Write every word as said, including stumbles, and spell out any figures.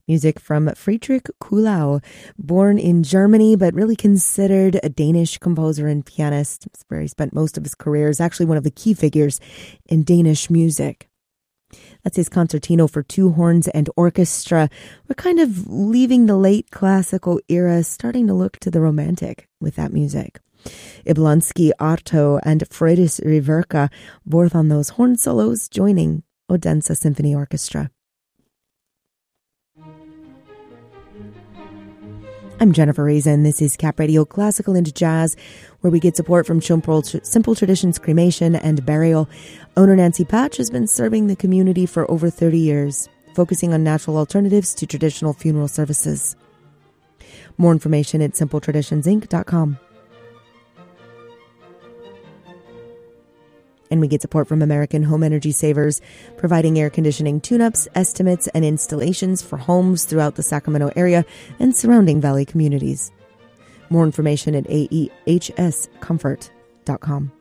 Music from Friedrich Kuhlau, born in Germany, but really considered a Danish composer and pianist. It's where he spent most of his career. Is actually one of the key figures in Danish music. That's his concertino for two horns and orchestra. We're kind of leaving the late classical era, starting to look to the romantic with that music. Jablonski, Arto, and Friedrich Riverka, both on those horn solos, joining Odense Symphony Orchestra. I'm Jennifer Reza, and this is Cap Radio Classical into Jazz, where we get support from Simple Traditions Cremation and Burial. Owner Nancy Patch has been serving the community for over thirty years, focusing on natural alternatives to traditional funeral services. More information at simple traditions inc dot com. And we get support from American Home Energy Savers, providing air conditioning tune-ups, estimates, and installations for homes throughout the Sacramento area and surrounding valley communities. More information at a e h s comfort dot com.